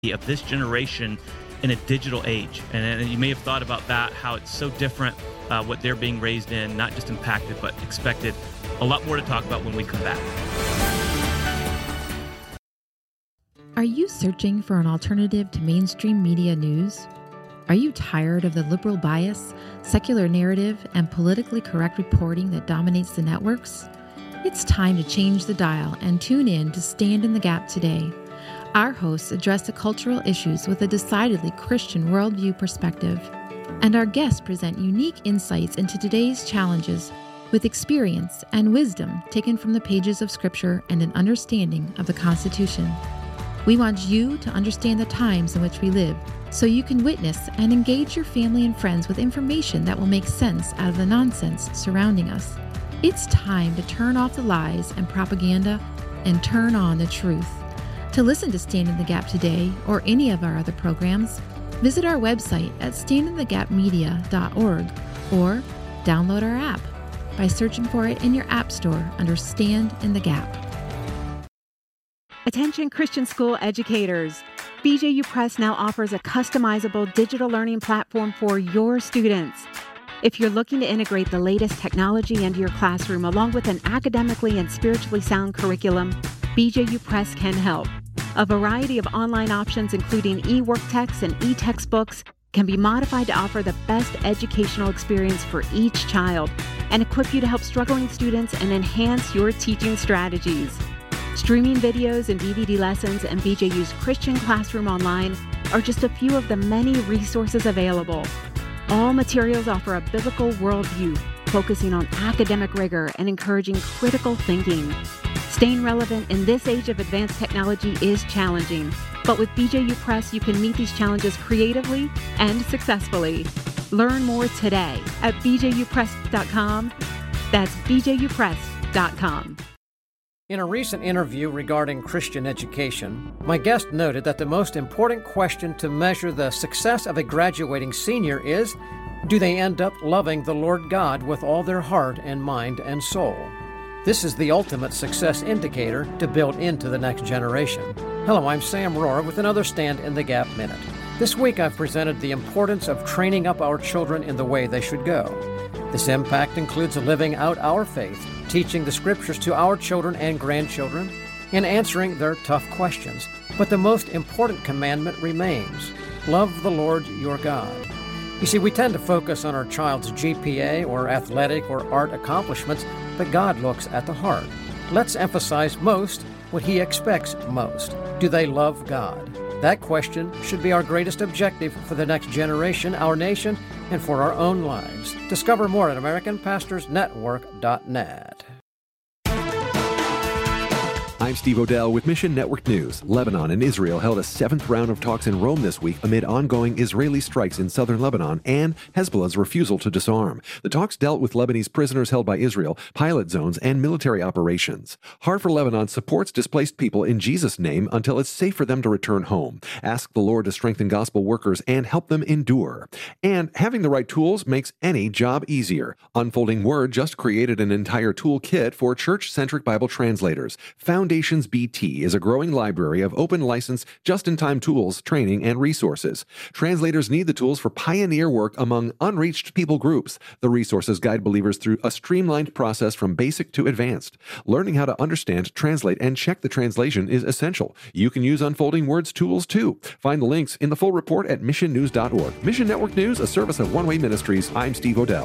of this generation in a digital age. And you may have thought about that, how it's so different, what they're being raised in, not just impacted, but expected. A lot more to talk about when we come back. Are you searching for an alternative to mainstream media news? Are you tired of the liberal bias, secular narrative, and politically correct reporting that dominates the networks? It's time to change the dial and tune in to Stand in the Gap today. Our hosts address the cultural issues with a decidedly Christian worldview perspective, and our guests present unique insights into today's challenges with experience and wisdom taken from the pages of Scripture and an understanding of the Constitution. We want you to understand the times in which we live so you can witness and engage your family and friends with information that will make sense out of the nonsense surrounding us. It's time to turn off the lies and propaganda and turn on the truth. To listen to Stand in the Gap today or any of our other programs, visit our website at standinthegapmedia.org or download our app by searching for it in your app store under Stand in the Gap. Attention Christian school educators. BJU Press now offers a customizable digital learning platform for your students. If you're looking to integrate the latest technology into your classroom along with an academically and spiritually sound curriculum, BJU Press can help. A variety of online options, including e-work texts and e-textbooks, can be modified to offer the best educational experience for each child and equip you to help struggling students and enhance your teaching strategies. Streaming videos and DVD lessons and BJU's Christian Classroom Online are just a few of the many resources available. All materials offer a biblical worldview, focusing on academic rigor and encouraging critical thinking. Staying relevant in this age of advanced technology is challenging, but with BJU Press, you can meet these challenges creatively and successfully. Learn more today at bjupress.com. That's bjupress.com. In a recent interview regarding Christian education, my guest noted that the most important question to measure the success of a graduating senior is, do they end up loving the Lord God with all their heart and mind and soul? This is the ultimate success indicator to build into the next generation. Hello, I'm Sam Rohrer with another Stand in the Gap Minute. This week I've presented the importance of training up our children in the way they should go. This impact includes living out our faith, teaching the Scriptures to our children and grandchildren, and answering their tough questions. But the most important commandment remains: love the Lord your God. You see, we tend to focus on our child's GPA or athletic or art accomplishments, but God looks at the heart. Let's emphasize most what He expects most. Do they love God? That question should be our greatest objective for the next generation, our nation, and for our own lives. Discover more at AmericanPastorsNetwork.net. I'm Steve Odell with Mission Network News. Lebanon and Israel held a 7th round of talks in Rome this week amid ongoing Israeli strikes in southern Lebanon and Hezbollah's refusal to disarm. The talks dealt with Lebanese prisoners held by Israel, pilot zones, and military operations. Heart for Lebanon supports displaced people in Jesus' name until it's safe for them to return home. Ask the Lord to strengthen gospel workers and help them endure. And having the right tools makes any job easier. Unfolding Word just created an entire toolkit for church-centric Bible translators. Foundations BT is a growing library of open license, just-in-time tools, training, and resources. Translators need the tools for pioneer work among unreached people groups. The resources guide believers through a streamlined process from basic to advanced. Learning how to understand, translate, and check the translation is essential. You can use Unfolding Word's tools too. Find the links in the full report at missionnews.org. Mission Network News, a service of One Way Ministries. I'm Steve Odell.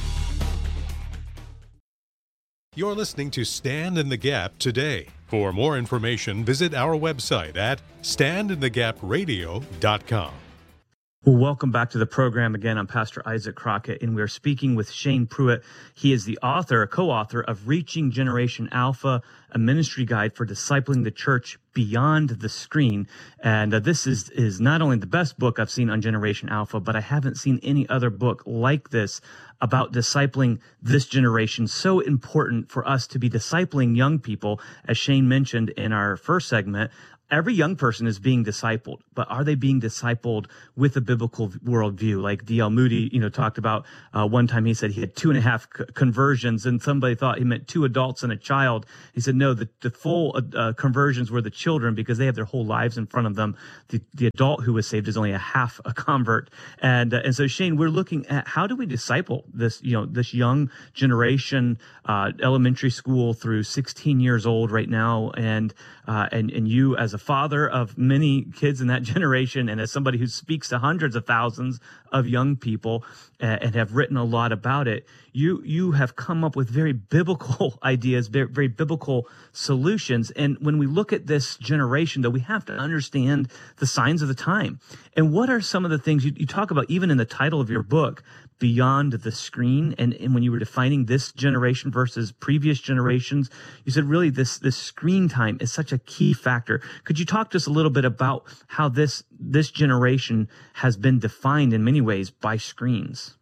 You're listening to Stand in the Gap today. For more information, visit our website at standinthegapradio.com. Well, welcome back to the program again. I'm Pastor Isaac Crockett, and we're speaking with Shane Pruitt. He is the co-author of Reaching Generation Alpha, a ministry guide for discipling the church beyond the screen. And this is not only the best book I've seen on Generation Alpha, but I haven't seen any other book like this about discipling this generation. So important for us to be discipling young people, as Shane mentioned in our first segment, every young person is being discipled, but are they being discipled with a biblical worldview? Like D.L. Moody, talked about one time he said he had 2.5 conversions, and somebody thought he meant 2 adults and a child. He said, no, the full conversions were the children because they have their whole lives in front of them. The adult who was saved is only a half a convert. And so, Shane, we're looking at how do we disciple this young generation, elementary school through 16 years old right now, and you as a father of many kids in that generation, and as somebody who speaks to hundreds of thousands of young people and have written a lot about it, you have come up with very biblical ideas, very, very biblical solutions. And when we look at this generation, though, we have to understand the signs of the time. And what are some of the things you talk about, even in the title of your book, beyond the screen? And when you were defining this generation versus previous generations, you said really this screen time is such a key factor. Could you talk to us a little bit about how this generation has been defined in many ways by screens?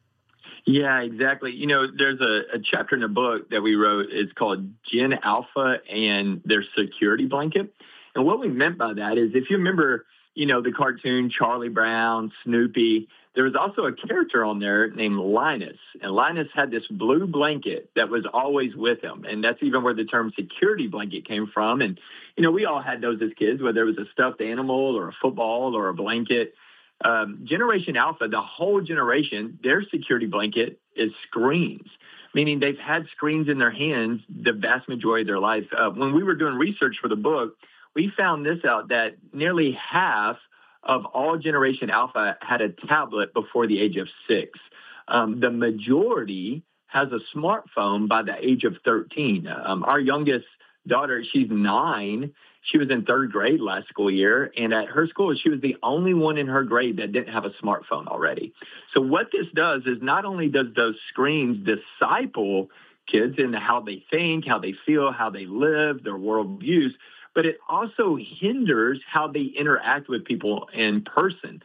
Yeah, exactly. There's a chapter in the book that we wrote. It's called Gen Alpha and their security blanket. And what we meant by that is, if you remember, the cartoon Charlie Brown, Snoopy, there was also a character on there named Linus. And Linus had this blue blanket that was always with him. And that's even where the term security blanket came from. And, we all had those as kids, whether it was a stuffed animal or a football or a blanket. Generation Alpha, the whole generation, their security blanket is screens, meaning they've had screens in their hands the vast majority of their life. When we were doing research for the book, we found this out, that nearly half of all Generation Alpha had a tablet before the age of 6. The majority has a smartphone by the age of 13. Our youngest daughter, she's 9. She was in 3rd grade last school year, and at her school, she was the only one in her grade that didn't have a smartphone already. So what this does is not only does those screens disciple kids into how they think, how they feel, how they live, their worldviews, but it also hinders how they interact with people in person.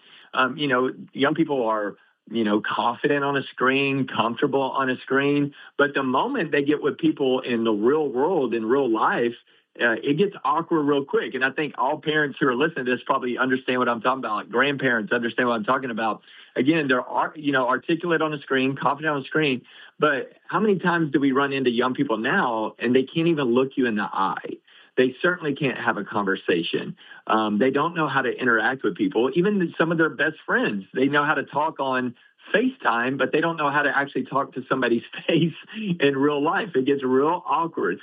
Young people are, confident on a screen, comfortable on a screen, but the moment they get with people in the real world, in real life, it gets awkward real quick. And I think all parents who are listening to this probably understand what I'm talking about. Grandparents understand what I'm talking about. Again, they're articulate on the screen, confident on the screen. But how many times do we run into young people now and they can't even look you in the eye? They certainly can't have a conversation. They don't know how to interact with people. Even some of their best friends, they know how to talk on FaceTime, but they don't know how to actually talk to somebody's face in real life. It gets real awkward.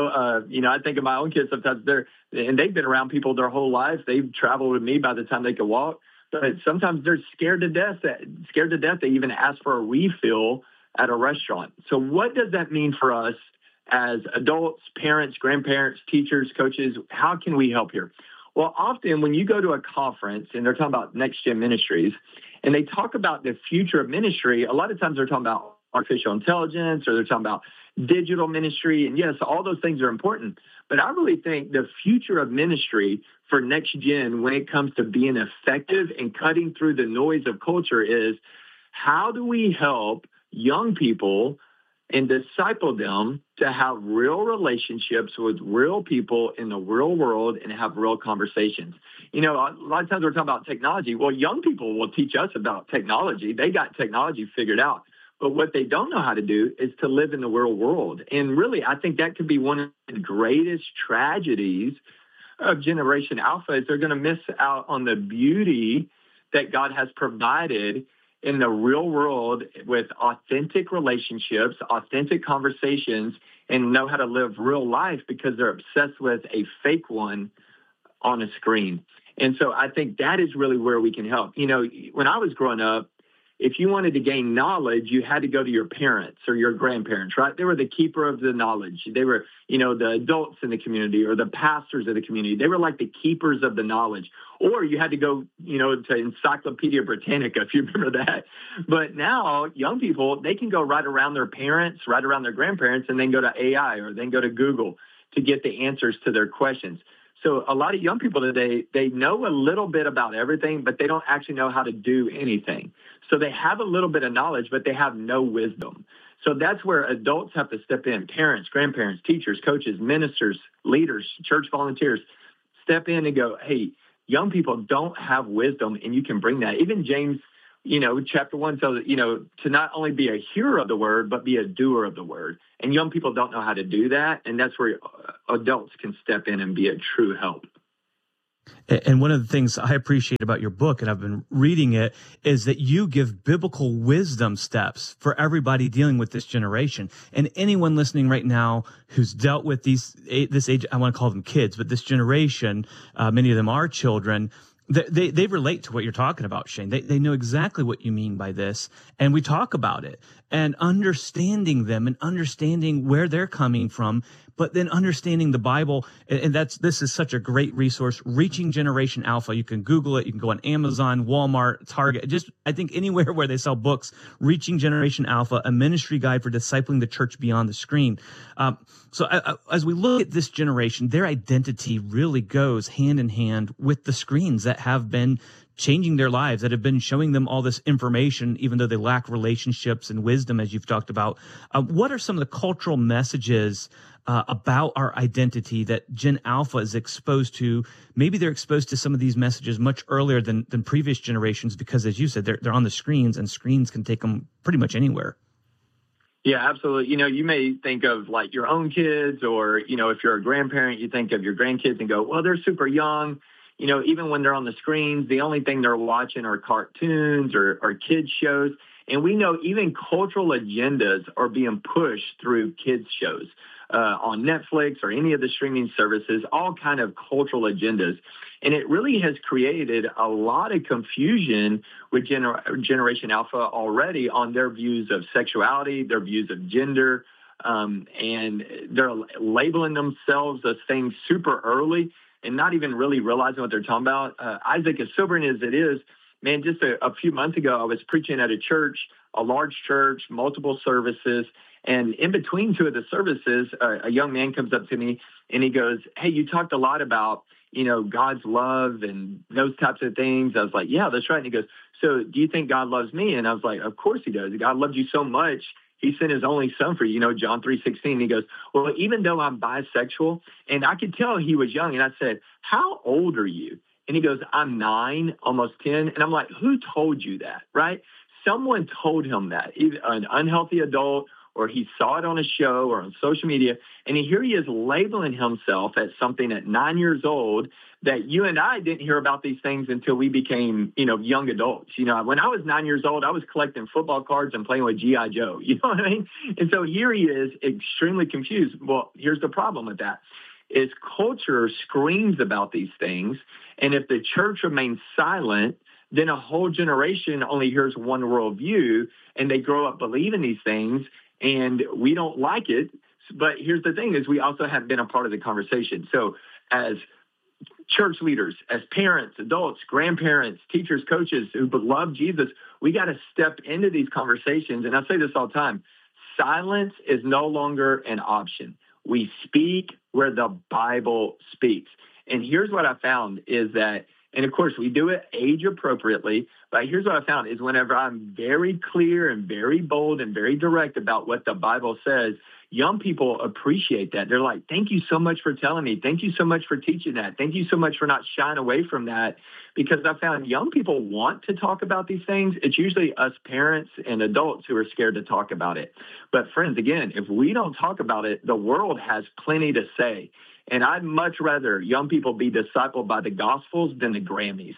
I think of my own kids sometimes. They've been around people their whole lives. They've traveled with me by the time they could walk, but sometimes they're scared to death. They even ask for a refill at a restaurant. So what does that mean for us as adults, parents, grandparents, teachers, coaches? How can we help here? Well, often when you go to a conference and they're talking about Next Gen Ministries and they talk about the future of ministry, a lot of times they're talking about artificial intelligence or they're talking about digital ministry. And yes, all those things are important. But I really think the future of ministry for Next Gen, when it comes to being effective and cutting through the noise of culture, is how do we help young people and disciple them to have real relationships with real people in the real world and have real conversations. A lot of times we're talking about technology. Well, young people will teach us about technology. They got technology figured out. But what they don't know how to do is to live in the real world. And really, I think that could be one of the greatest tragedies of Generation Alpha, is they're going to miss out on the beauty that God has provided in the real world with authentic relationships, authentic conversations, and know how to live real life because they're obsessed with a fake one on a screen. And so I think that is really where we can help. When I was growing up, if you wanted to gain knowledge, you had to go to your parents or your grandparents, right? They were the keeper of the knowledge. They were, the adults in the community or the pastors of the community. They were like the keepers of the knowledge. Or you had to go, to Encyclopedia Britannica, if you remember that. But now young people, they can go right around their parents, right around their grandparents, and then go to AI or then go to Google to get the answers to their questions. So a lot of young people today, they know a little bit about everything, but they don't actually know how to do anything. So they have a little bit of knowledge, but they have no wisdom. So that's where adults have to step in. Parents, grandparents, teachers, coaches, ministers, leaders, church volunteers, step in and go, hey, young people don't have wisdom, and you can bring that. Even James, chapter 1 tells, to not only be a hearer of the word, but be a doer of the word. And young people don't know how to do that, and that's where adults can step in and be a true help. And one of the things I appreciate about your book, and I've been reading it, is that you give biblical wisdom steps for everybody dealing with this generation. And anyone listening right now who's dealt with this age, I want to call them kids, but this generation, many of them are children, they relate to what you're talking about, Shane. They know exactly what you mean by this, and we talk about it. And understanding them and understanding where they're coming from, but then understanding the Bible. And this is such a great resource, Reaching Generation Alpha. You can Google it. You can go on Amazon, Walmart, Target, I think anywhere where they sell books, Reaching Generation Alpha, a ministry guide for discipling the church beyond the screen. So as we look at this generation, their identity really goes hand in hand with the screens that have been changing their lives, that have been showing them all this information, even though they lack relationships and wisdom, as you've talked about. What are some of the cultural messages about our identity that Gen Alpha is exposed to? Maybe they're exposed to some of these messages much earlier than previous generations, because, as you said, they're on the screens, and screens can take them pretty much anywhere. Yeah, absolutely. You may think of like your own kids, or, if you're a grandparent, you think of your grandkids and go, well, they're super young. Even when they're on the screens, the only thing they're watching are cartoons or kids shows. And we know even cultural agendas are being pushed through kids shows on Netflix or any of the streaming services, all kind of cultural agendas. And it really has created a lot of confusion with Generation Alpha already on their views of sexuality, their views of gender, and they're labeling themselves as things super early and not even really realizing what they're talking about. Isaac, as sobering as it is, man, just a few months ago, I was preaching at a church, a large church, multiple services, and in between two of the services, a young man comes up to me and he goes, hey, you talked a lot about, God's love and those types of things. I was like, yeah, that's right. And he goes, so do you think God loves me? And I was like, of course he does. God loved you so much, he sent his only son for you, John 3:16. He goes, well, even though I'm bisexual, and I could tell he was young. And I said, how old are you? And he goes, I'm 9, almost 10. And I'm like, who told you that, right? Someone told him that, either an unhealthy adult, or he saw it on a show or on social media. And here he is labeling himself as something at 9 years old, that you and I didn't hear about these things until we became, young adults. When I was 9 years old, I was collecting football cards and playing with G.I. Joe. You know what I mean? And so here he is, extremely confused. Well, here's the problem with that, is culture screams about these things. And if the church remains silent, then a whole generation only hears one worldview, and they grow up believing these things, and we don't like it. But here's the thing, is we also have been a part of the conversation. So as church leaders, as parents, adults, grandparents, teachers, coaches who love Jesus, we got to step into these conversations. And I say this all the time, silence is no longer an option. We speak where the Bible speaks. And here's what I found is that, and of course we do it age appropriately, but here's what I found is whenever I'm very clear and very bold and very direct about what the Bible says, young people appreciate that. They're like, thank you so much for telling me. Thank you so much for teaching that. Thank you so much for not shying away from that. Because I found young people want to talk about these things. It's usually us parents and adults who are scared to talk about it. But friends, again, if we don't talk about it, the world has plenty to say. And I'd much rather young people be discipled by the Gospels than the Grammys.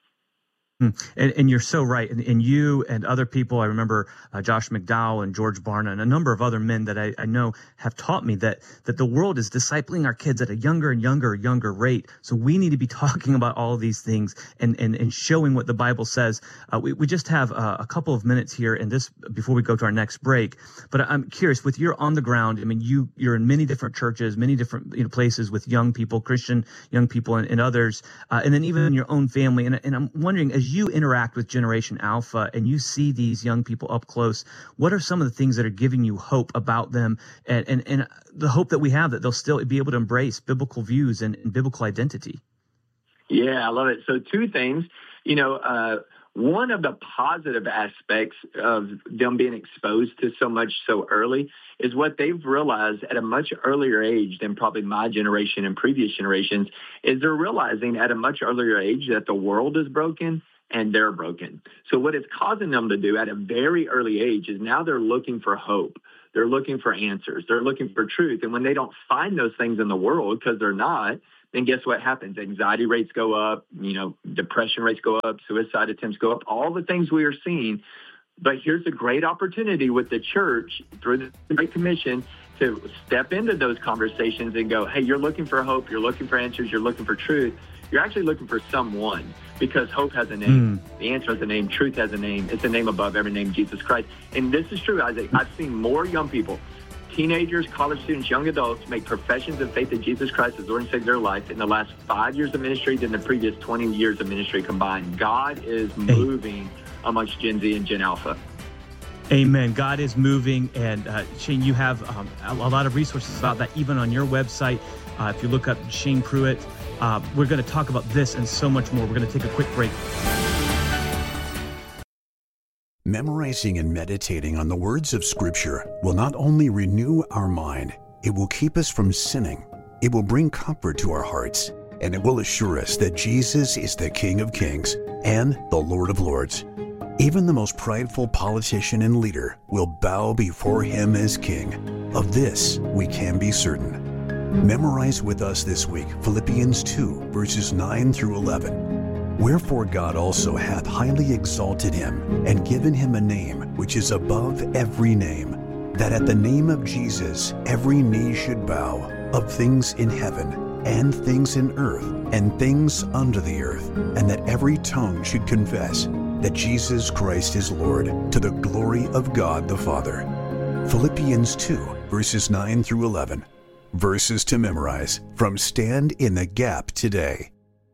And you're so right. And you and other people, I remember Josh McDowell and George Barna and a number of other men that I know have taught me that the world is discipling our kids at a younger and younger rate. So we need to be talking about all of these things and showing what the Bible says. We just have a couple of minutes here in this before we go to our next break. But I'm curious, with you're on the ground, I mean, you're in many different churches, many different places with young people, Christian young people and others, and then even in your own family. And I'm wondering, as you interact with Generation Alpha and you see these young people up close, what are some of the things that are giving you hope about them and the hope that we have that they'll still be able to embrace biblical views and biblical identity? Yeah, I love it. So two things, One of the positive aspects of them being exposed to so much so early is what they've realized at a much earlier age than probably my generation and previous generations, is they're realizing at a much earlier age that the world is broken and they're broken. So what it's causing them to do at a very early age is now they're looking for hope. They're looking for answers. They're looking for truth. And when they don't find those things in the world because they're not, then guess what happens? Anxiety rates go up, depression rates go up, suicide attempts go up, all the things we are seeing. But here's a great opportunity with the church through the Great Commission to step into those conversations and go, hey, you're looking for hope, you're looking for answers, you're looking for truth. You're actually looking for someone, because hope has a name. The answer has a name. Truth has a name. It's a name above every name, Jesus Christ. And this is true, Isaac. I've seen more young people, teenagers, college students, young adults make professions of faith in Jesus Christ as Lord and Savior of their life in the last 5 years of ministry than the previous 20 years of ministry combined. God is moving amongst Gen Z and Gen Alpha. Amen. God is moving. And Shane, you have a lot of resources about that, even on your website. If you look up Shane Pruitt, we're going to talk about this and so much more. We're going to take a quick break. Memorizing and meditating on the words of Scripture will not only renew our mind, it will keep us from sinning. It will bring comfort to our hearts, and it will assure us that Jesus is the King of Kings and the Lord of Lords. Even the most prideful politician and leader will bow before him as King. Of this we can be certain. Memorize with us this week Philippians 2, verses 9 through 11. Wherefore God also hath highly exalted him, and given him a name which is above every name, that at the name of Jesus every knee should bow, of things in heaven, and things in earth, and things under the earth, and that every tongue should confess that Jesus Christ is Lord, to the glory of God the Father. Philippians 2, verses 9 through 11. Verses to memorize from Stand in the Gap today.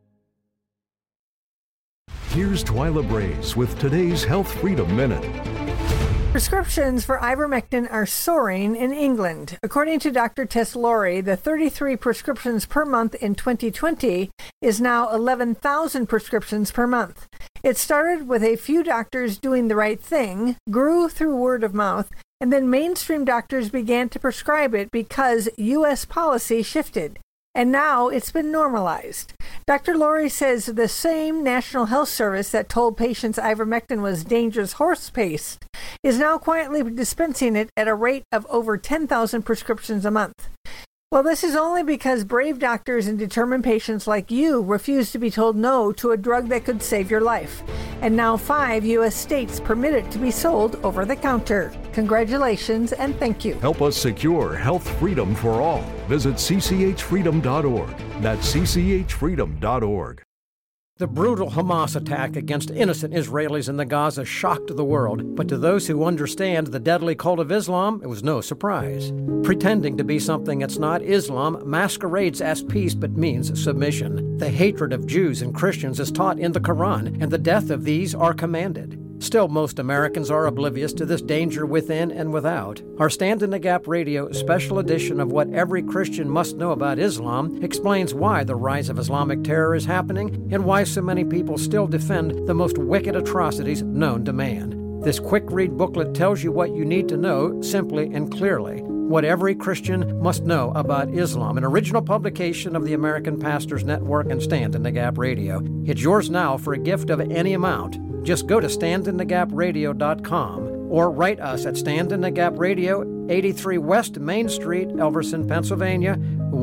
Here's Twyla Brace with today's Health Freedom Minute. Prescriptions for ivermectin are soaring in England. According to Dr. Tess Laurie, the 33 prescriptions per month in 2020 is now 11,000 prescriptions per month. It started with a few doctors doing the right thing, grew through word of mouth, and then mainstream doctors began to prescribe it because U.S. policy shifted. And now it's been normalized. Dr. Laurie says the same National Health Service that told patients ivermectin was dangerous horse paste is now quietly dispensing it at a rate of over 10,000 prescriptions a month. Well, this is only because brave doctors and determined patients like you refuse to be told no to a drug that could save your life. And now 5 U.S. states permit it to be sold over the counter. Congratulations and thank you. Help us secure health freedom for all. Visit cchfreedom.org. That's cchfreedom.org. The brutal Hamas attack against innocent Israelis in the Gaza shocked the world, but to those who understand the deadly cult of Islam, it was no surprise. Pretending to be something it's not, Islam masquerades as peace but means submission. The hatred of Jews and Christians is taught in the Quran, and the death of these are commanded. Still, most Americans are oblivious to this danger within and without. Our Stand in the Gap Radio special edition of What Every Christian Must Know About Islam explains why the rise of Islamic terror is happening and why so many people still defend the most wicked atrocities known to man. This quick-read booklet tells you what you need to know simply and clearly. What Every Christian Must Know About Islam, an original publication of the American Pastors Network and Stand in the Gap Radio. It's yours now for a gift of any amount. Just go to standinthegapradio.com or write us at Stand in the Gap Radio, 83 West Main Street, Elverson, Pennsylvania,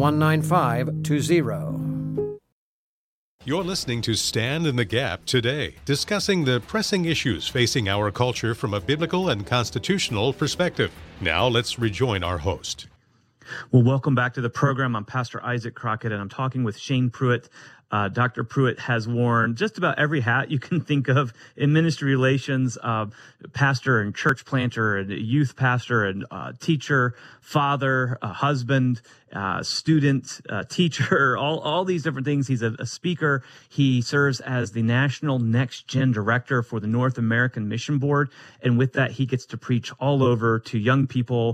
19520. You're listening to Stand in the Gap today, discussing the pressing issues facing our culture from a biblical and constitutional perspective. Now let's rejoin our host. Well, welcome back to the program. I'm Pastor Isaac Crockett, and I'm talking with Shane Pruitt. Dr. Pruitt has worn just about every hat you can think of in ministry relations, pastor and church planter and youth pastor and teacher, father, husband, student, teacher, all these different things. He's a speaker. He serves as the National Next Gen Director for the North American Mission Board. And with that, he gets to preach all over to young people,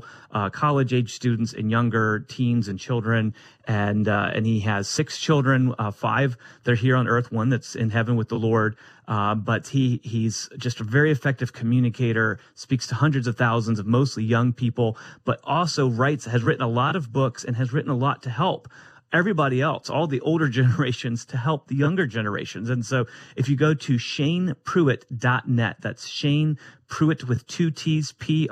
college-age students and younger teens and children. And he has 6 children, 5 5 that are here on earth, one that's in heaven with the Lord. But he's just a very effective communicator, speaks to hundreds of thousands of mostly young people, but also has written a lot of books and has written a lot to help everybody else, all the older generations, to help the younger generations. And so if you go to ShanePruitt.net, that's Shane Pruitt with 2 T's,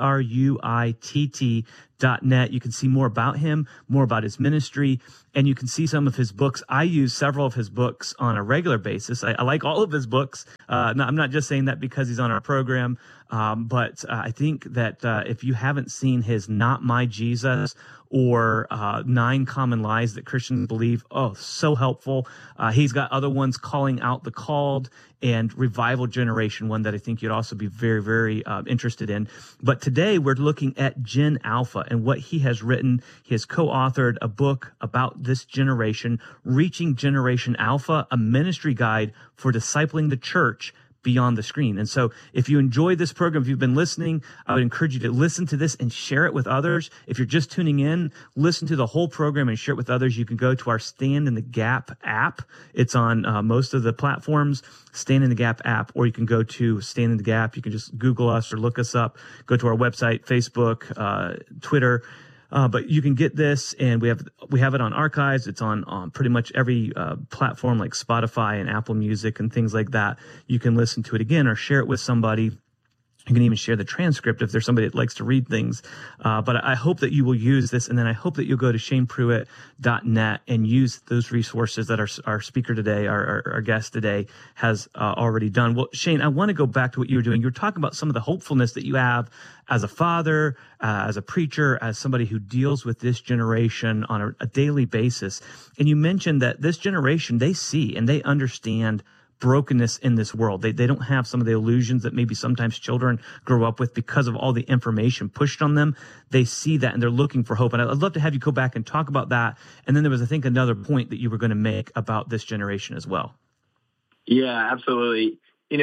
Pruitt.net. You can see more about him, more about his ministry, and you can see some of his books. I use several of his books on a regular basis. I like all of his books. I'm not just saying that because he's on our program, but I think that if you haven't seen his Not My Jesus or 9 Common Lies That Christians Believe, so helpful. He's got other ones, Calling Out the Called and Revival Generation, one that I think you'd also be very, very interested in. But today we're looking at Gen Alpha and what he has written. He has co-authored a book about this generation, Reaching Generation Alpha, a ministry guide for discipling the church beyond the screen. And so if you enjoy this program, if you've been listening, I would encourage you to listen to this and share it with others. If you're just tuning in, listen to the whole program and share it with others. You can go to our Stand in the Gap app. It's on most of the platforms, Stand in the Gap app, or you can go to Stand in the Gap. You can just Google us or look us up, go to our website, Facebook, Twitter. But you can get this, and we have it on archives. It's on pretty much every platform like Spotify and Apple Music and things like that. You can listen to it again or share it with somebody. You can even share the transcript if there's somebody that likes to read things. But I hope that you will use this, and then I hope that you'll go to ShanePruitt.net and use those resources that our speaker today, our guest today, has already done. Well, Shane, I want to go back to what you were doing. You were talking about some of the hopefulness that you have as a father, as a preacher, as somebody who deals with this generation on a daily basis. And you mentioned that this generation, they see and they understand brokenness in this world. They don't have some of the illusions that maybe sometimes children grow up with because of all the information pushed on them. They see that and they're looking for hope. And I'd love to have you go back and talk about that. And then there was, I think, another point that you were going to make about this generation as well. Yeah, absolutely.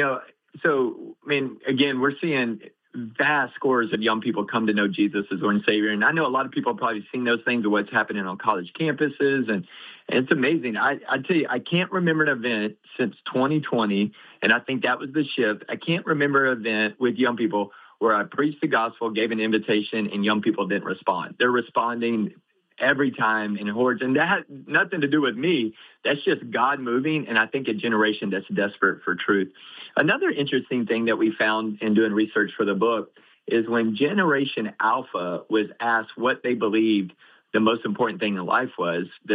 So, again, we're seeing vast scores of young people come to know Jesus as Lord and Savior. And I know a lot of people have probably seen those things of what's happening on college campuses. And it's amazing. I tell you, I can't remember an event since 2020, and I think that was the shift. I can't remember an event with young people where I preached the gospel, gave an invitation, and young people didn't respond. They're responding every time in hordes. And that had nothing to do with me. That's just God moving, and I think a generation that's desperate for truth. Another interesting thing that we found in doing research for the book is when Generation Alpha was asked what they believed the most important thing in life was, the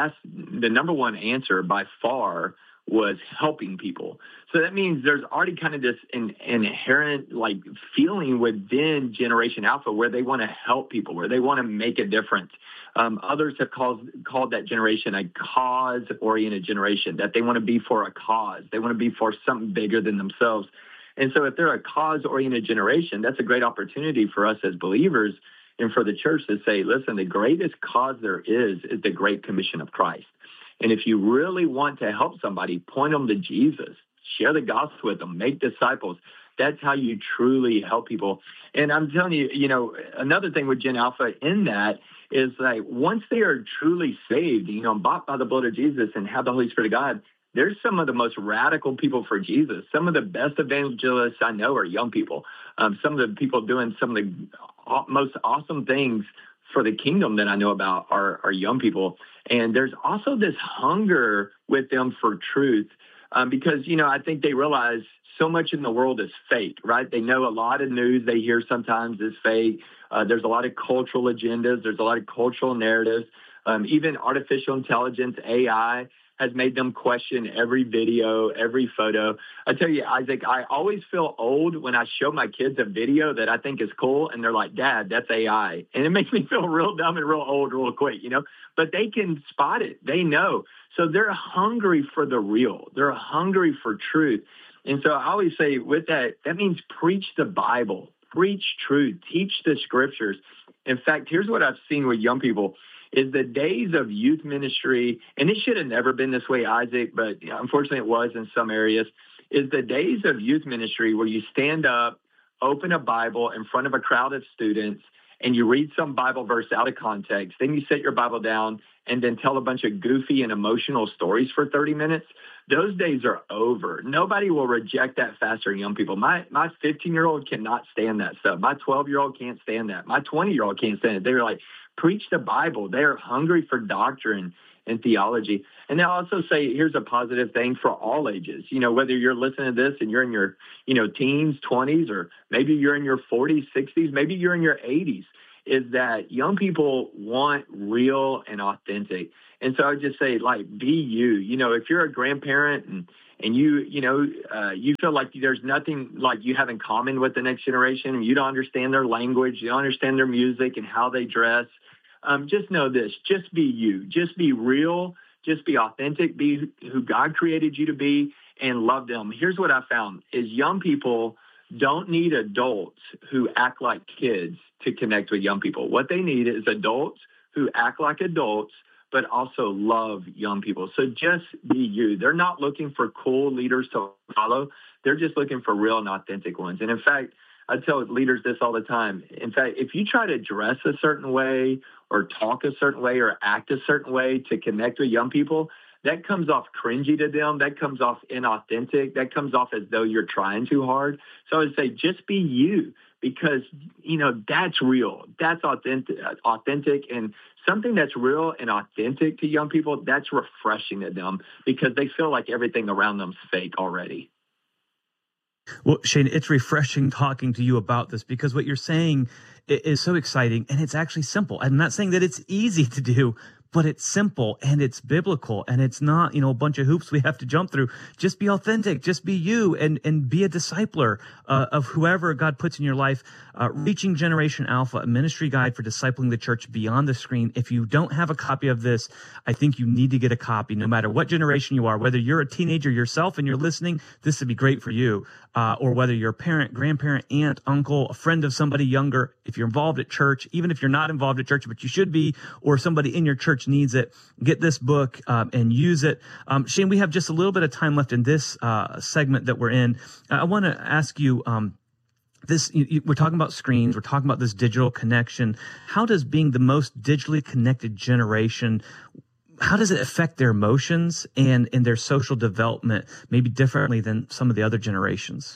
number one answer by far was helping people. So that means there's already kind of this inherent feeling within Generation Alpha where they want to help people, where they want to make a difference. Others have called that generation a cause-oriented generation, that they want to be for a cause. They want to be for something bigger than themselves. And so if they're a cause-oriented generation, that's a great opportunity for us as believers and for the church to say, listen, the greatest cause there is the Great Commission of Christ. And if you really want to help somebody, point them to Jesus, share the gospel with them, make disciples. That's how you truly help people. And I'm telling you, another thing with Gen Alpha in that is once they are truly saved, bought by the blood of Jesus and have the Holy Spirit of God, they're some of the most radical people for Jesus. Some of the best evangelists I know are young people. Some of the people doing some of the most awesome things for the kingdom that I know about are young people. And there's also this hunger with them for truth because, I think they realize so much in the world is fake, right? They know a lot of news they hear sometimes is fake. There's a lot of cultural agendas. There's a lot of cultural narratives. Even artificial intelligence, AI, has made them question every video, every photo. I tell you, Isaac, I always feel old when I show my kids a video that I think is cool, and they're like, Dad, that's AI. And it makes me feel real dumb and real old real quick, But they can spot it. They know. So they're hungry for the real. They're hungry for truth. And so I always say with that means preach the Bible, preach truth, teach the scriptures. In fact, here's what I've seen with young people is the days of youth ministry, and it should have never been this way, Isaac, but unfortunately it was in some areas, is the days of youth ministry where you stand up, open a Bible in front of a crowd of students, and you read some Bible verse out of context, then you set your Bible down and then tell a bunch of goofy and emotional stories for 30 minutes, those days are over. Nobody will reject that faster than young people. My 15-year-old cannot stand that stuff. My 12-year-old can't stand that. My 20-year-old can't stand it. They're like, preach the Bible. They're hungry for doctrine and theology. And they'll also say, here's a positive thing for all ages. Whether you're listening to this and you're in your, teens, 20s, or maybe you're in your 40s, 60s, maybe you're in your 80s, is that young people want real and authentic. And so I would just say, be you. If you're a grandparent and you feel like there's nothing like you have in common with the next generation, and you don't understand their language, you don't understand their music and how they dress, just know this, just be you, just be real, just be authentic, be who God created you to be, and love them. Here's what I found is young people don't need adults who act like kids to connect with young people. What they need is adults who act like adults, but also love young people. So just be you. They're not looking for cool leaders to follow. They're just looking for real and authentic ones. And in fact, I tell leaders this all the time. In fact, if you try to dress a certain way or talk a certain way or act a certain way to connect with young people, that comes off cringy to them. That comes off inauthentic. That comes off as though you're trying too hard. So I would say just be you, because, that's real. That's authentic. And something that's real and authentic to young people, that's refreshing to them because they feel like everything around them's fake already. Well, Shane, it's refreshing talking to you about this because what you're saying is so exciting and it's actually simple. I'm not saying that it's easy to do, but it's simple and it's biblical and it's not, a bunch of hoops we have to jump through. Just be authentic, just be you and be a discipler of whoever God puts in your life. Reaching Generation Alpha, a ministry guide for discipling the church beyond the screen. If you don't have a copy of this, I think you need to get a copy no matter what generation you are, whether you're a teenager yourself and you're listening, this would be great for you. Or whether you're a parent, grandparent, aunt, uncle, a friend of somebody younger, if you're involved at church, even if you're not involved at church, but you should be, or somebody in your church needs it, get this book and use it. Shane, we have just a little bit of time left in this segment that we're in. I want to ask you, we're talking about screens, we're talking about this digital connection. How does being the most digitally connected generation, how does it affect their emotions and in their social development, maybe differently than some of the other generations?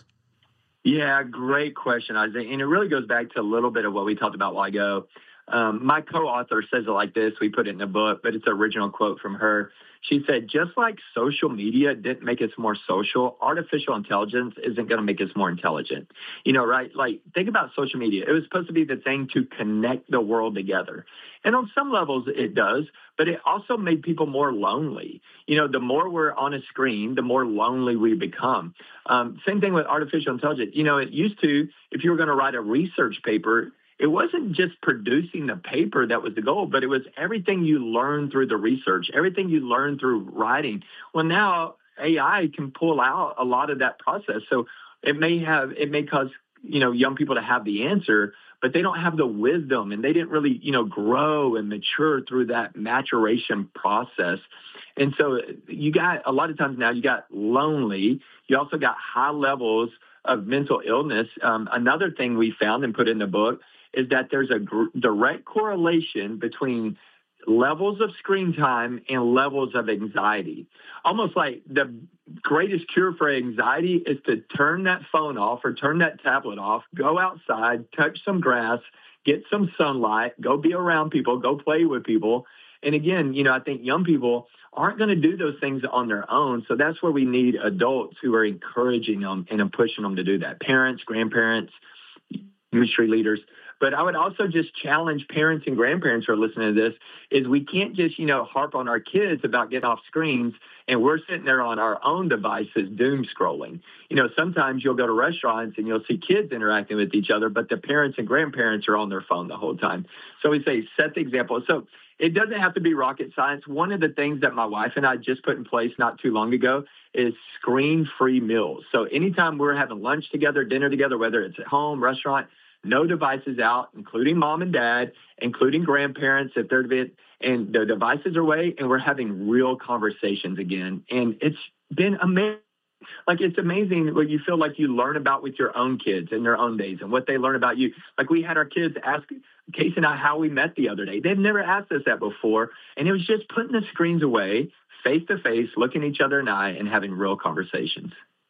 Yeah, great question, Isaiah. And it really goes back to a little bit of what we talked about a while ago. My co-author says it like this. We put it in a book, but it's an original quote from her. She said, just like social media didn't make us more social, artificial intelligence isn't going to make us more intelligent. Right? Like, think about social media. It was supposed to be the thing to connect the world together. And on some levels it does, but it also made people more lonely. The more we're on a screen, the more lonely we become. Same thing with artificial intelligence. It used to, if you were going to write a research paper, it wasn't just producing the paper that was the goal, but it was everything you learned through the research, everything you learned through writing. Well, now AI can pull out a lot of that process. So it may cause, young people to have the answer, but they don't have the wisdom and they didn't really, grow and mature through that maturation process. And so you got a lot of times now you got lonely. You also got high levels of mental illness. Another thing we found and put in the book is that there's a direct correlation between levels of screen time and levels of anxiety. Almost like the greatest cure for anxiety is to turn that phone off or turn that tablet off, go outside, touch some grass, get some sunlight, go be around people, go play with people. And again, I think young people aren't going to do those things on their own. So that's where we need adults who are encouraging them and pushing them to do that. Parents, grandparents, ministry leaders. But I would also just challenge parents and grandparents who are listening to this is we can't just, harp on our kids about getting off screens and we're sitting there on our own devices doom scrolling. Sometimes you'll go to restaurants and you'll see kids interacting with each other, but the parents and grandparents are on their phone the whole time. So we say set the example. So it doesn't have to be rocket science. One of the things that my wife and I just put in place not too long ago is screen-free meals. So anytime we're having lunch together, dinner together, whether it's at home, restaurant, no devices out, including mom and dad, including grandparents if they're and the devices are away, and we're having real conversations again. And it's been amazing Like, it's amazing what you feel like you learn about with your own kids in their own days and what they learn about you. Like, we had our kids ask Casey and I how we met the other day. They've never asked us that before. And it was just putting the screens away, face to face, looking each other in the eye and having real conversations.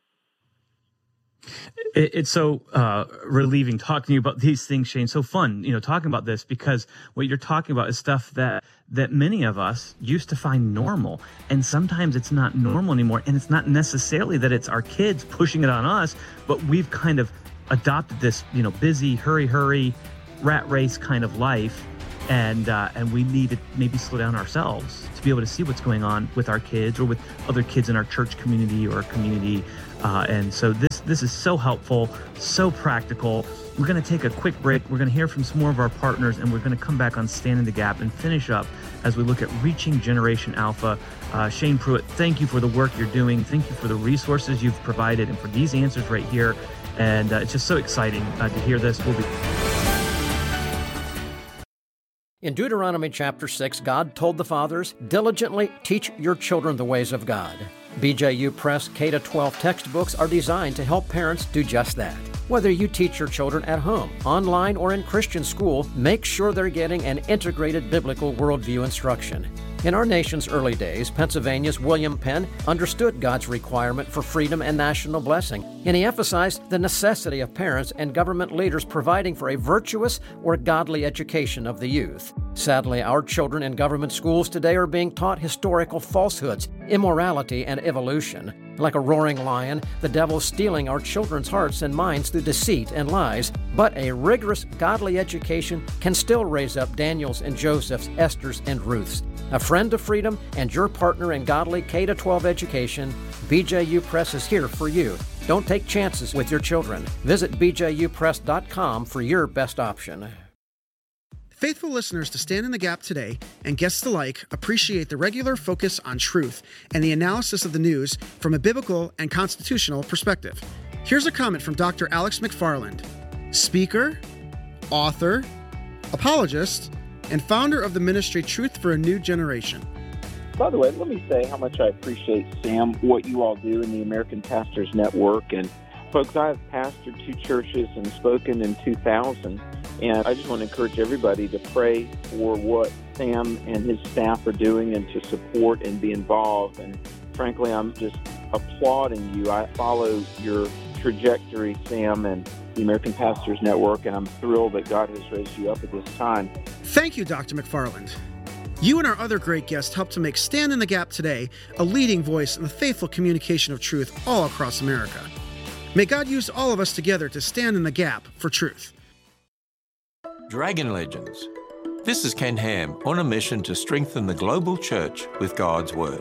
It's so relieving talking to you about these things, Shane. So fun, talking about this, because what you're talking about is stuff that many of us used to find normal. And sometimes it's not normal anymore. And it's not necessarily that it's our kids pushing it on us, but we've kind of adopted this, busy, hurry, rat race kind of life. And we need to maybe slow down ourselves to be able to see what's going on with our kids or with other kids in our church community or community. And so this is so helpful, so practical. We're going to take a quick break. We're going to hear from some more of our partners, and we're going to come back on Stand in the Gap and finish up as we look at reaching Generation Alpha. Shane Pruitt, thank you for the work you're doing. Thank you for the resources you've provided and for these answers right here. And it's just so exciting to hear this. We'll be... In Deuteronomy chapter 6, God told the fathers, diligently teach your children the ways of God. BJU Press K-12 textbooks are designed to help parents do just that. Whether you teach your children at home, online, or in Christian school, make sure they're getting an integrated biblical worldview instruction. In our nation's early days, Pennsylvania's William Penn understood God's requirement for freedom and national blessing, and he emphasized the necessity of parents and government leaders providing for a virtuous or godly education of the youth. Sadly, our children in government schools today are being taught historical falsehoods, immorality, and evolution. Like a roaring lion, the devil's stealing our children's hearts and minds through deceit and lies. But a rigorous, godly education can still raise up Daniels and Josephs, Esthers and Ruths. A friend to freedom and your partner in godly K-12 education, BJU Press is here for you. Don't take chances with your children. Visit bjupress.com for your best option. Faithful listeners to Stand in the Gap today and guests alike appreciate the regular focus on truth and the analysis of the news from a biblical and constitutional perspective. Here's a comment from Dr. Alex McFarland, speaker, author, apologist, and founder of the ministry Truth for a New Generation. By the way, let me say how much I appreciate, Sam, what you all do in the American Pastors Network. And folks, I have pastored 2 churches and spoken in 2000. And I just want to encourage everybody to pray for what Sam and his staff are doing and to support and be involved. And frankly, I'm just applauding you. I follow your trajectory, Sam, and the American Pastors Network, and I'm thrilled that God has raised you up at this time. Thank you, Dr. McFarland. You and our other great guests help to make Stand in the Gap today a leading voice in the faithful communication of truth all across America. May God use all of us together to stand in the gap for truth. Dragon Legends. This is Ken Ham on a mission to strengthen the global church with God's Word.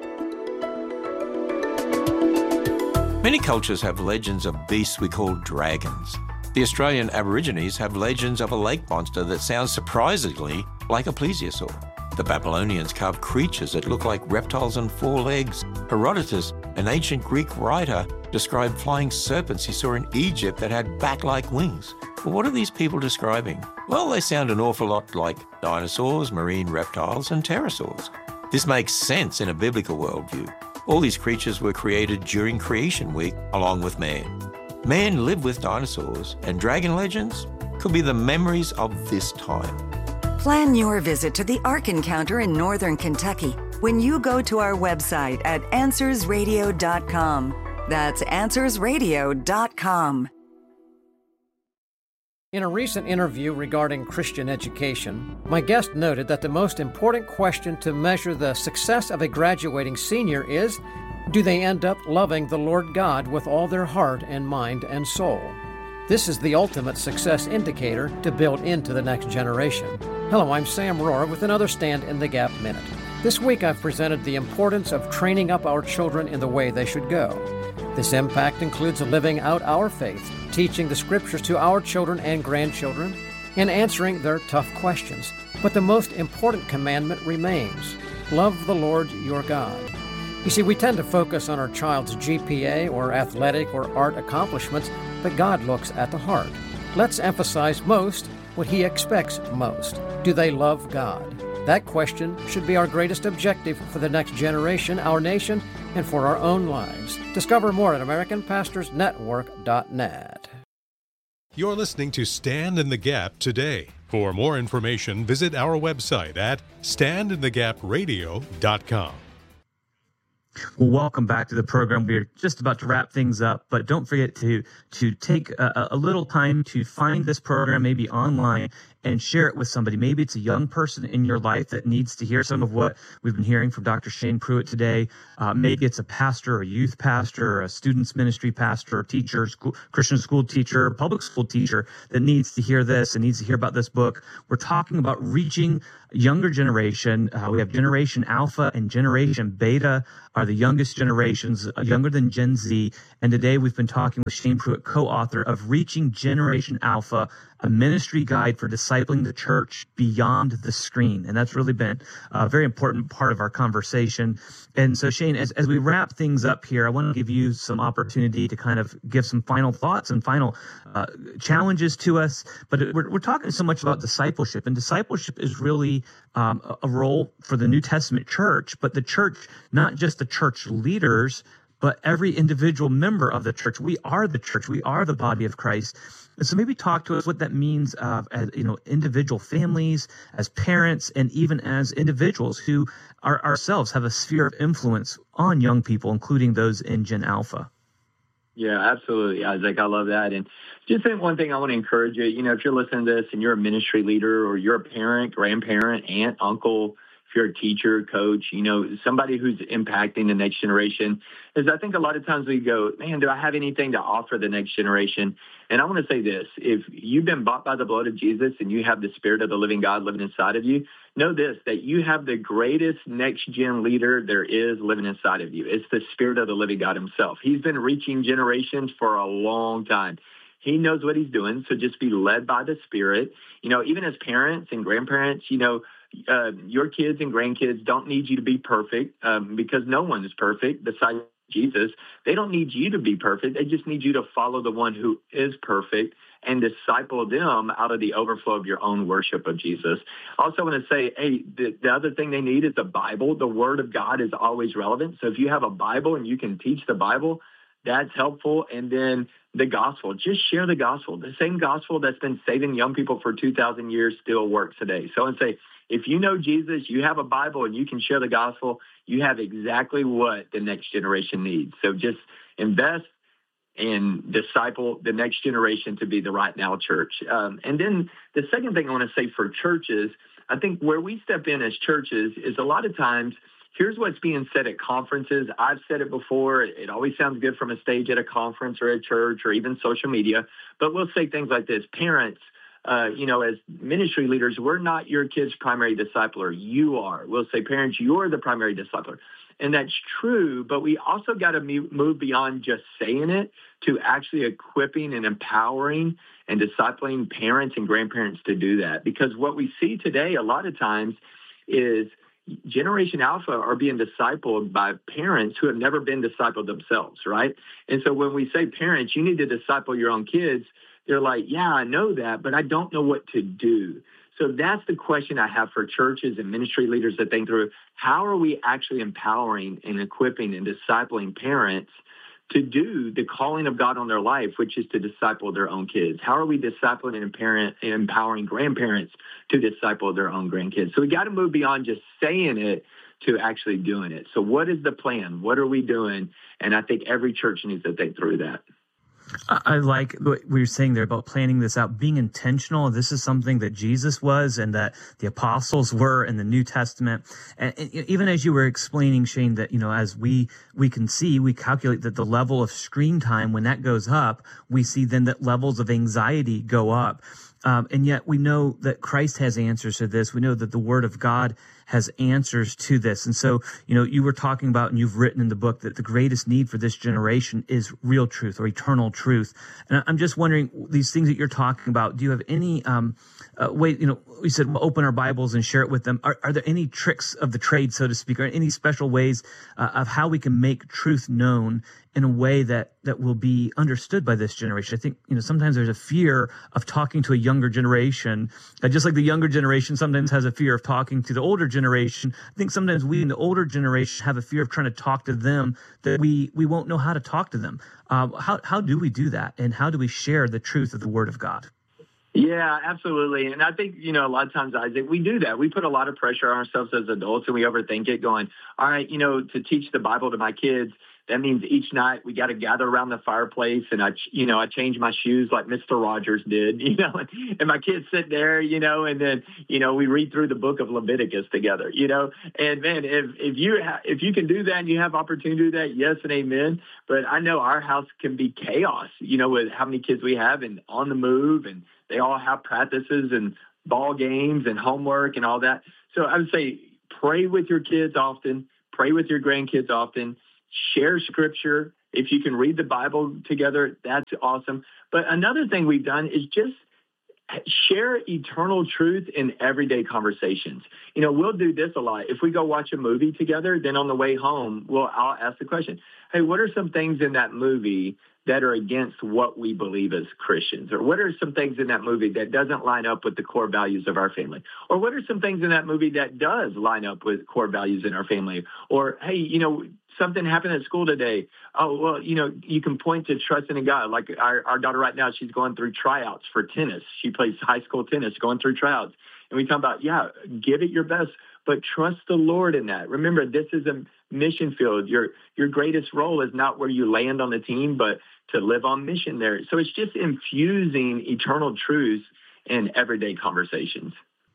Many cultures have legends of beasts we call dragons. The Australian Aborigines have legends of a lake monster that sounds surprisingly like a plesiosaur. The Babylonians carved creatures that look like reptiles on 4 legs. Herodotus, an ancient Greek writer, described flying serpents he saw in Egypt that had bat-like wings. But what are these people describing? Well, they sound an awful lot like dinosaurs, marine reptiles, and pterosaurs. This makes sense in a biblical worldview. All these creatures were created during Creation Week, along with man. Man lived with dinosaurs, and dragon legends could be the memories of this time. Plan your visit to the Ark Encounter in northern Kentucky when you go to our website at AnswersRadio.com. That's AnswersRadio.com. In a recent interview regarding Christian education, my guest noted that the most important question to measure the success of a graduating senior is, do they end up loving the Lord God with all their heart and mind and soul? This is the ultimate success indicator to build into the next generation. Hello, I'm Sam Rohrer with another Stand in the Gap Minute. This week I've presented the importance of training up our children in the way they should go. This impact includes living out our faith, teaching the Scriptures to our children and grandchildren, and answering their tough questions. But the most important commandment remains: love the Lord your God. You see, we tend to focus on our child's GPA or athletic or art accomplishments, but God looks at the heart. Let's emphasize most what He expects most. Do they love God? That question should be our greatest objective for the next generation, our nation, and for our own lives. Discover more at AmericanPastorsNetwork.net. You're listening to Stand in the Gap today. For more information, visit our website at standinthegapradio.com. Well, welcome back to the program. We're just about to wrap things up, but don't forget to take a little time to find this program, maybe online, and share it with somebody. Maybe it's a young person in your life that needs to hear some of what we've been hearing from Dr. Shane Pruitt today. Maybe it's a pastor, a youth pastor, a students ministry pastor, a teacher, Christian school teacher, public school teacher that needs to hear this and needs to hear about this book. We're talking about reaching younger generation. We have Generation Alpha and Generation Beta are the youngest generations, younger than Gen Z. And today we've been talking with Shane Pruitt, co-author of Reaching Generation Alpha, a ministry guide for discipling the church beyond the screen. And that's really been a very important part of our conversation. And so, Shane, as we wrap things up here, I want to give you some opportunity to kind of give some final thoughts and final challenges to us. But we're talking so much about discipleship, and discipleship is really a role for the New Testament church, but the church, not just the church leaders, but every individual member of the church. We are the church. We are the body of Christ. And so maybe talk to us what that means as individual families, as parents, and even as individuals who ourselves have a sphere of influence on young people, including those in Gen Alpha. Yeah, absolutely, Isaac. I love that. And just one thing I want to encourage you, if you're listening to this and you're a ministry leader or you're a parent, grandparent, aunt, uncle, if you're a teacher, coach, somebody who's impacting the next generation, is I think a lot of times we go, man, do I have anything to offer the next generation? And I want to say this, if you've been bought by the blood of Jesus and you have the Spirit of the living God living inside of you, know this, that you have the greatest next-gen leader there is living inside of you. It's the Spirit of the living God himself. He's been reaching generations for a long time. He knows what he's doing, so just be led by the Spirit. Even as parents and grandparents, your kids and grandkids don't need you to be perfect because no one is perfect besides Jesus. They don't need you to be perfect. They just need you to follow the one who is perfect and disciple them out of the overflow of your own worship of Jesus. I also want to say, the other thing they need is the Bible. The Word of God is always relevant. So if you have a Bible and you can teach the Bible, that's helpful. And then the gospel, just share the gospel. The same gospel that's been saving young people for 2,000 years still works today. So I would say, if you know Jesus, you have a Bible, and you can share the gospel, you have exactly what the next generation needs. So just invest and disciple the next generation to be the right now church. And then the second thing I want to say for churches, I think where we step in as churches is a lot of times, here's what's being said at conferences. I've said it before. It always sounds good from a stage at a conference or a church or even social media. But we'll say things like this. Parents, as ministry leaders, we're not your kid's primary discipler. You are. We'll say, parents, you're the primary discipler. And that's true, but we also got to move beyond just saying it to actually equipping and empowering and discipling parents and grandparents to do that. Because what we see today a lot of times is Generation Alpha are being discipled by parents who have never been discipled themselves, right? And so when we say, parents, you need to disciple your own kids, they're like, yeah, I know that, but I don't know what to do. So that's the question I have for churches and ministry leaders that think through, how are we actually empowering and equipping and discipling parents to do the calling of God on their life, which is to disciple their own kids? How are we discipling and empowering grandparents to disciple their own grandkids? So we got to move beyond just saying it to actually doing it. So what is the plan? What are we doing? And I think every church needs to think through that. I like what we were saying there about planning this out, being intentional. This is something that Jesus was and that the apostles were in the New Testament. And even as you were explaining, Shane, that, as we can see, we calculate that the level of screen time, when that goes up, we see then that levels of anxiety go up. And yet we know that Christ has answers to this. We know that the Word of God has answers to this. And so, you were talking about, and you've written in the book, that the greatest need for this generation is real truth or eternal truth. And I'm just wondering, these things that you're talking about, do you have any way, we said we'll open our Bibles and share it with them. Are there any tricks of the trade, so to speak, or any special ways of how we can make truth known in a way that will be understood by this generation. I think, sometimes there's a fear of talking to a younger generation, just like the younger generation sometimes has a fear of talking to the older generation. I think sometimes we in the older generation have a fear of trying to talk to them, that we won't know how to talk to them. How do we do that? And how do we share the truth of the Word of God? Yeah, absolutely. And I think, a lot of times, Isaac, we do that. We put a lot of pressure on ourselves as adults, and we overthink it, going, all right, to teach the Bible to my kids, that means each night we got to gather around the fireplace, and I change my shoes like Mr. Rogers did, and my kids sit there, and then, we read through the book of Leviticus together, and man, if you can do that and you have opportunity to do that, yes and amen. But I know our house can be chaos, with how many kids we have and on the move, and they all have practices and ball games and homework and all that. So I would say pray with your kids often, pray with your grandkids often, share scripture. If you can read the Bible together, that's awesome. But another thing we've done is just share eternal truth in everyday conversations. We'll do this a lot. If we go watch a movie together, then on the way home, I'll ask the question, hey, what are some things in that movie that are against what we believe as Christians? Or what are some things in that movie that doesn't line up with the core values of our family? Or what are some things in that movie that does line up with core values in our family? Or, hey, something happened at school today. Oh, well, you can point to trusting in God. Like our daughter right now, she's going through tryouts for tennis. She plays high school tennis, going through tryouts. And we talk about, give it your best, but trust the Lord in that. Remember, this is a mission field. Your greatest role is not where you land on the team, but to live on mission there. So it's just infusing eternal truths in everyday conversations.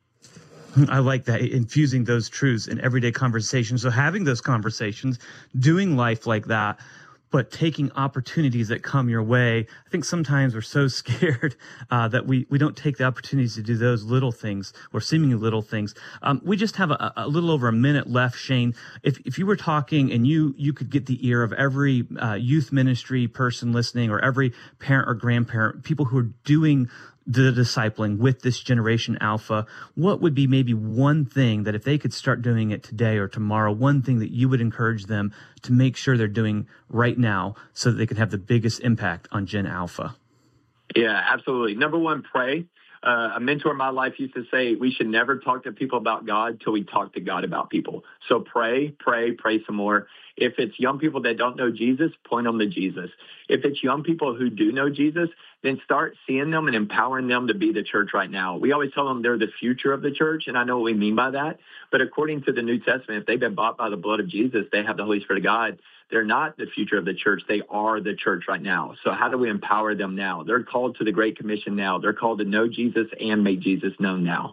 I like that, infusing those truths in everyday conversations. So having those conversations, doing life like that, but taking opportunities that come your way. I think sometimes we're so scared that we don't take the opportunities to do those little things or seemingly little things. We just have a little over a minute left, Shane. If you were talking and you could get the ear of every youth ministry person listening, or every parent or grandparent, people who are doing the discipling with this Generation Alpha, what would be maybe one thing that if they could start doing it today or tomorrow, one thing that you would encourage them to make sure they're doing right now so that they can have the biggest impact on Gen Alpha? Yeah, absolutely. Number one, pray. A mentor in my life used to say, we should never talk to people about God till we talk to God about people. So pray some more. If it's young people that don't know Jesus, point them to Jesus. If it's young people who do know Jesus, then start seeing them and empowering them to be the church right now. We always tell them they're the future of the church, and I know what we mean by that. But according to the New Testament, if they've been bought by the blood of Jesus, they have the Holy Spirit of God. They're not the future of the church. They are the church right now. So how do we empower them now? They're called to the Great Commission now. They're called to know Jesus and make Jesus known now.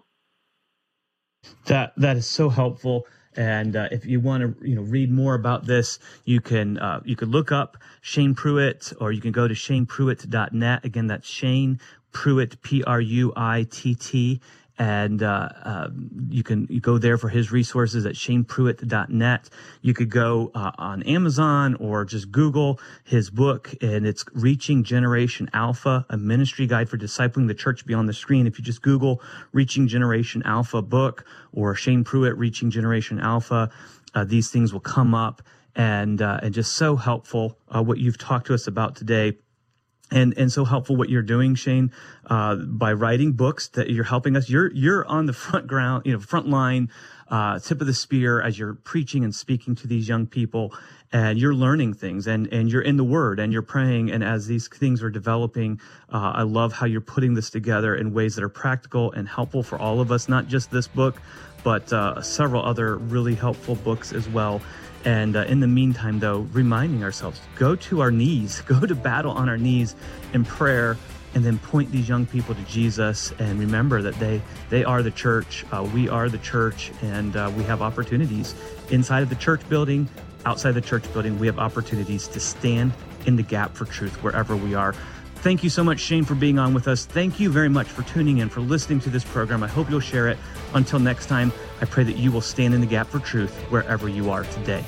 That is so helpful. And if you want to, read more about this, you can look up Shane Pruitt, or you can go to shanepruitt.net. Again, that's Shane Pruitt, Pruitt. And you go there for his resources at shanepruitt.net. You could go on Amazon or just Google his book, and it's Reaching Generation Alpha, a ministry guide for discipling the church beyond the screen. If you just Google Reaching Generation Alpha book or Shane Pruitt Reaching Generation Alpha, these things will come up, and just so helpful what you've talked to us about today. And so helpful what you're doing, Shane, by writing books that you're helping us. You're on the front line, tip of the spear as you're preaching and speaking to these young people, and you're learning things, and you're in the Word, and you're praying. And as these things are developing, I love how you're putting this together in ways that are practical and helpful for all of us, not just this book, but several other really helpful books as well. And in the meantime, though, reminding ourselves, go to our knees, go to battle on our knees in prayer, and then point these young people to Jesus, and remember that they are the church, we are the church, and we have opportunities inside of the church building, outside the church building. We have opportunities to stand in the gap for truth wherever we are. Thank you so much, Shane, for being on with us. Thank you very much for tuning in, for listening to this program. I hope you'll share it. Until next time, I pray that you will stand in the gap for truth wherever you are today.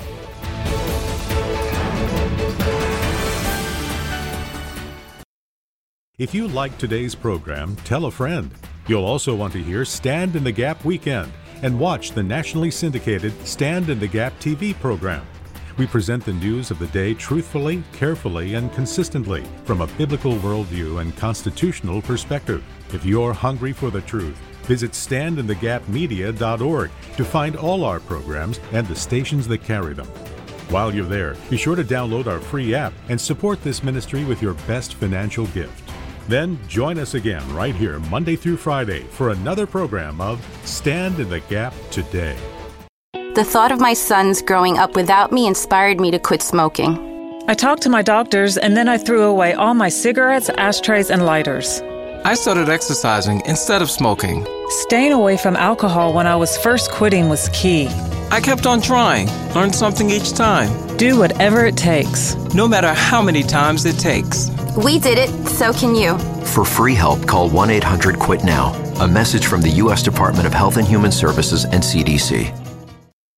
If you like today's program, tell a friend. You'll also want to hear Stand in the Gap Weekend and watch the nationally syndicated Stand in the Gap TV program. We present the news of the day truthfully, carefully, and consistently from a biblical worldview and constitutional perspective. If you're hungry for the truth, visit standinthegapmedia.org to find all our programs and the stations that carry them. While you're there, be sure to download our free app and support this ministry with your best financial gift. Then join us again right here Monday through Friday for another program of Stand in the Gap Today. The thought of my sons growing up without me inspired me to quit smoking. I talked to my doctors, and then I threw away all my cigarettes, ashtrays, and lighters. I started exercising instead of smoking. Staying away from alcohol when I was first quitting was key. I kept on trying, learned something each time. Do whatever it takes. No matter how many times it takes. We did it, so can you. For free help, call 1-800-QUIT-NOW. A message from the U.S. Department of Health and Human Services and CDC.